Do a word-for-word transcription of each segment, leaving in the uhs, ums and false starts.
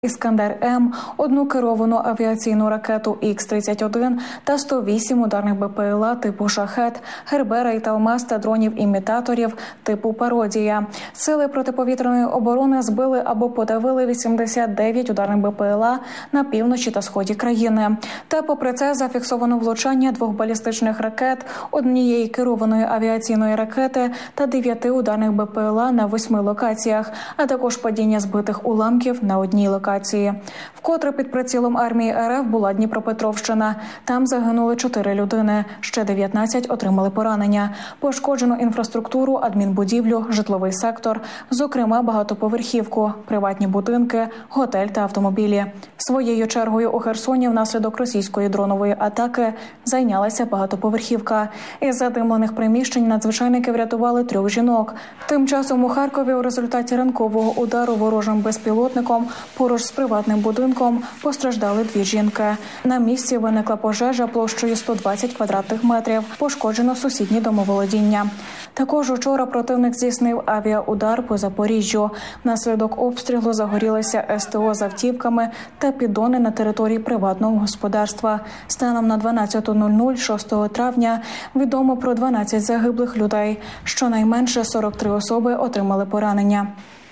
«Іскандер-М», одну керовану авіаційну ракету Ікс тридцять один та сто вісім ударних БПЛА типу «Шахед», «Гербера» і «Талмас» та дронів-імітаторів типу «Пародія». Сили протиповітряної оборони збили або подавили вісімдесят дев'ять ударних БПЛА на півночі та сході країни. Та попри це зафіксовано влучання двох балістичних ракет, однієї керованої авіаційної ракети та дев'яти ударних БПЛА на восьми локаціях, а також падіння збитих уламків на одній локації. Вкотре під прицілом армії РФ була Дніпропетровщина. Там загинули чотири людини, ще дев'ятнадцять отримали поранення. Пошкоджено інфраструктуру, адмінбудівлю, житловий сектор, зокрема багатоповерхівку, приватні будинки, готель та автомобілі. Своєю чергою у Херсоні внаслідок російської дронової атаки зайнялася багатоповерхівка. Із задимлених приміщень надзвичайники врятували трьох жінок. Тим часом у Харкові у результаті ранкового удару ворожим безпілотником поруч з приватним будинком постраждали дві жінки. На місці виникла пожежа площею сто двадцять квадратних метрів. Пошкоджено сусідні домоволодіння. Також учора противник здійснив авіаудар по Запоріжжю. Внаслідок обстрілу загорілися ес те о з автівками та піддони на території приватного господарства. Станом на дванадцята нуль нуль шостого травня відомо про дванадцять загиблих людей. Щонайменше сорок три особи отримали поранення.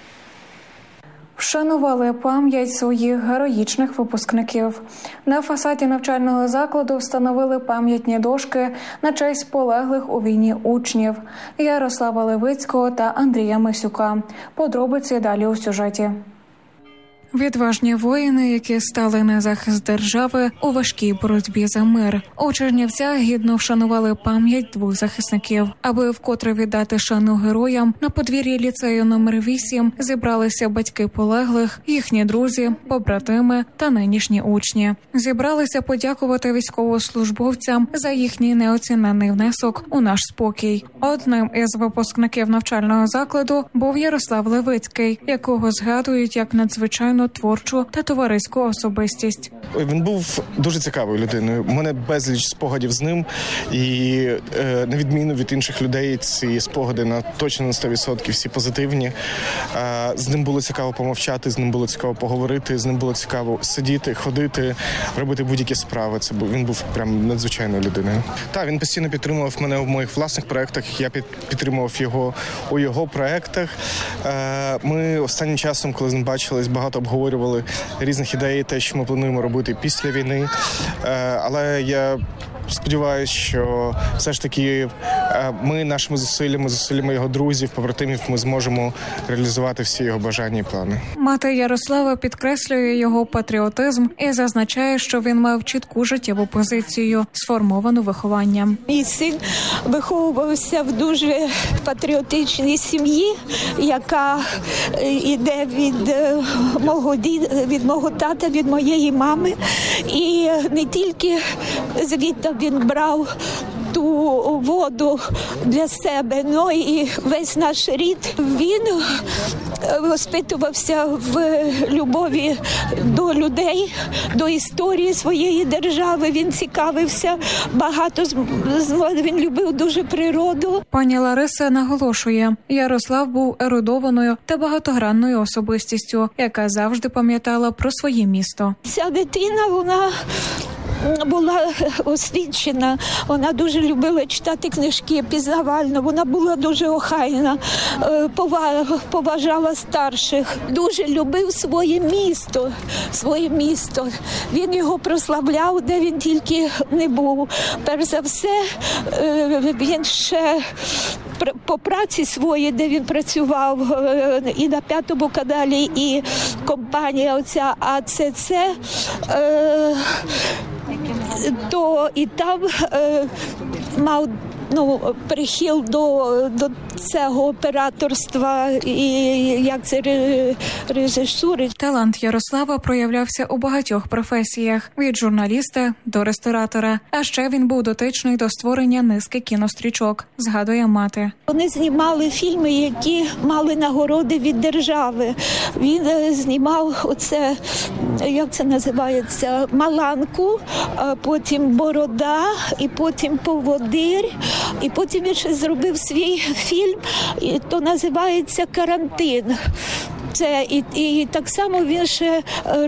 Вшанували пам'ять своїх героїчних випускників. На фасаді навчального закладу встановили пам'ятні дошки на честь полеглих у війні учнів Ярослава Левицького та Андрія Мисюка. Подробиці далі у сюжеті. Відважні воїни, які стали на захист держави у важкій боротьбі за мир. У Чернівцях гідно вшанували пам'ять двох захисників. Аби вкотре віддати шану героям, на подвір'ї ліцею номер вісім зібралися батьки полеглих, їхні друзі, побратими та нинішні учні. Зібралися подякувати військовослужбовцям за їхній неоціненний внесок у наш спокій. Одним із випускників навчального закладу був Ярослав Левицький, якого згадують як надзвичайно творчу та товариську особистість. Він був дуже цікавою людиною. У мене безліч спогадів з ним. І е, на відміну від інших людей, ці спогади на точно на сто відсотків всі позитивні. Е, з ним було цікаво помовчати, з ним було цікаво поговорити, з ним було цікаво сидіти, ходити, робити будь-які справи. Це був, він був прям надзвичайною людиною. Так, він постійно підтримував мене в моїх власних проєктах, я під, підтримував його у його проєктах. Е, ми останнім часом, коли з ним бачились, багато обговорювали різних ідей, те, що ми плануємо робити після війни. Але я сподіваюся, що все ж таки ми нашими зусиллями, зусиллями його друзів, побратимів, ми зможемо реалізувати всі його бажання і плани. Мати Ярослава підкреслює його патріотизм і зазначає, що він мав чітку життєву позицію, сформовану вихованням. Мій син виховувався в дуже патріотичній сім'ї, яка йде від мого дід, від мого тата, від моєї мами. І не тільки звідти він брав ту воду для себе, ну і весь наш рід. Він воспитувався в любові до людей, до історії своєї держави. Він цікавився багато, він любив дуже природу. Пані Лариса наголошує, Ярослав був ерудованою та багатогранною особистістю, яка завжди пам'ятала про своє місто. Ця дитина, вона була освічена, вона дуже любила читати книжки пізнавально, вона була дуже охайна, поважала старших, дуже любив своє місто, своє місто. Він його прославляв, де він тільки не був. Перш за все, він ще по праці своїй, де він працював, і на П'ятому каналі, і компанія оця А Це Це, то і там е, мав ну, прихил до, до цього операторства і як це режисури. Талант Ярослава проявлявся у багатьох професіях – від журналіста до ресторатора. А ще він був дотичний до створення низки кінострічок, згадує мати. Вони знімали фільми, які мали нагороди від держави. Він знімав оце, як це називається, «Маланку», а потім «Борода», і потім «Поводир», і потім він ще зробив свій фільм, і то називається «Карантин». Це і, і так само він ще